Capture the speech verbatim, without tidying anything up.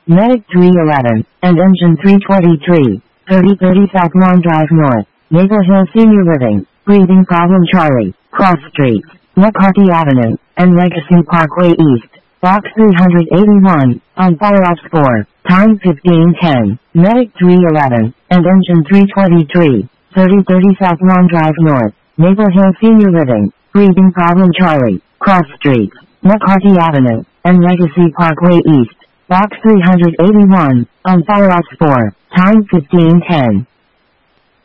Medic three eleven, and Engine three twenty-three, thirty thirty South Lawn Drive North, Maple Hill Senior Living, Breathing Problem Charlie, Cross Streets, McCarthy Avenue, and Legacy Parkway East, Box three eighty-one, on Fire Ops four, time fifteen ten, Medic three eleven, and Engine three twenty-three, thirty thirty South Lawn Drive North, Maple Hill Senior Living, Breathing Problem Charlie, Cross Streets, McCarthy Avenue, and Legacy Parkway East, Box three eighty-one, on Fire Ops four, time fifteen ten.